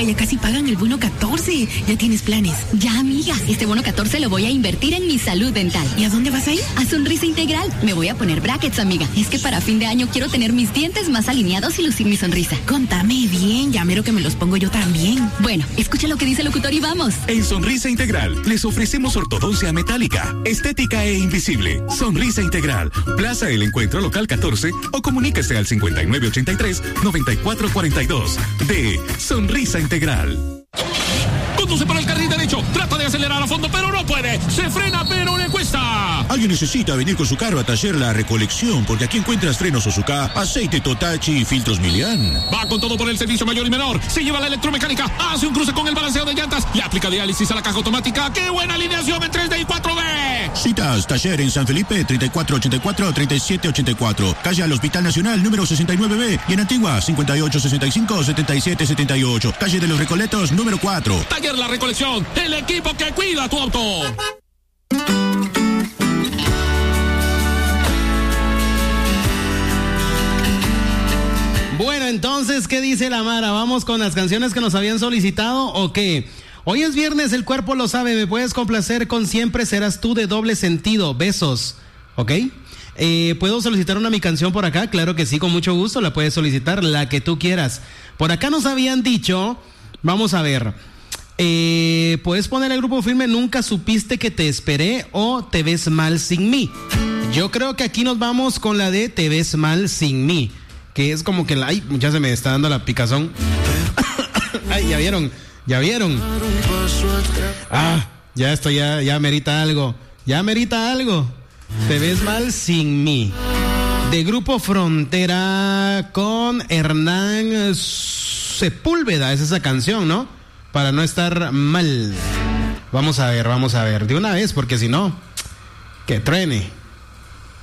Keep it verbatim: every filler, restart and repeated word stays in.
ya casi pagan el bono catorce. ¿Ya tienes planes? Ya, amiga. Este bono catorce lo voy a invertir en mi salud dental. ¿Y a dónde vas a ir? A Sonrisa Integral. Me voy a poner brackets, amiga. Es que para fin de año quiero tener mis dientes más alineados y lucir mi sonrisa. Contame bien, ya mero que me los pongo yo también. Bueno, escucha lo que dice el locutor y vamos. En Sonrisa Integral les ofrecemos ortodoncia metálica, estética e invisible. Sonrisa Integral, Plaza El Encuentro Local catorce o comuníquese al cincuenta y nueve ochenta y tres, noventa y cuatro cuarenta y dos de Sonrisa Integral. Conduce por el carril derecho, trata de acelerar a fondo, pero no puede. Se frena, pero le cuesta. Alguien necesita venir con su carro a Taller La Recolección, porque aquí encuentras frenos Ozuka, aceite Totachi y filtros Milian. Va con todo por el servicio mayor y menor. Se lleva la electromecánica, hace un cruce con el balanceo de llantas y aplica diálisis a la caja automática. ¡Qué buena alineación en tres D y cuatro D! Citas, Taller en San Felipe, treinta y cuatro ochenta y cuatro, treinta y siete ochenta y cuatro. Calle al Hospital Nacional, número sesenta y nueve B. Y en Antigua, cincuenta y ocho sesenta y cinco, setenta y siete setenta y ocho. Calle de los Recoletos, número cuatro. Taller La Recolección, el equipo que cuida tu auto. Bueno, entonces, ¿qué dice la Mara? ¿Vamos con las canciones que nos habían solicitado o qué? Hoy es viernes, el cuerpo lo sabe, me puedes complacer con Siempre Serás Tú de Doble Sentido, besos, ¿ok? Eh, ¿Puedo solicitar una mi canción por acá? Claro que sí, con mucho gusto, la puedes solicitar, la que tú quieras. Por acá nos habían dicho, vamos a ver, eh, puedes poner el grupo firme Nunca Supiste Que Te Esperé o Te Ves Mal Sin Mí. Yo creo que aquí nos vamos con la de Te Ves Mal Sin Mí, que es como que la... Ay, ya se me está dando la picazón. Ay, ya vieron, ya vieron. Ah, ya esto ya, ya merita algo. Ya merita algo. Te Ves Mal Sin Mí. De Grupo Frontera con Hernán Sepúlveda. Es esa canción, ¿no? Para no estar mal. Vamos a ver, vamos a ver. De una vez, porque si no, que truene.